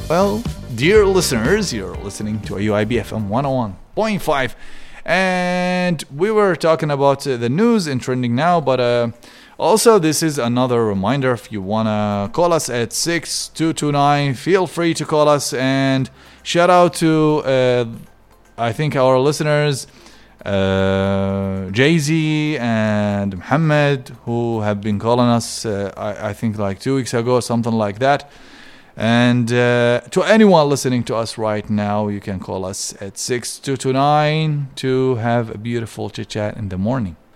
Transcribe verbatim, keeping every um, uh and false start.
Well, dear listeners, you're listening to A U I B F M one oh one point five. And we were talking about uh, the news in Trending Now, but uh, also this is another reminder. If you want to call us at six two two nine, feel free to call us. And shout out to, uh, I think, our listeners, uh, Jay-Z and Muhammad, who have been calling us, uh, I, I think, like two weeks ago, something like that. And uh, to anyone listening to us right now, you can call us at six two two nine to have a beautiful chit chat in the morning.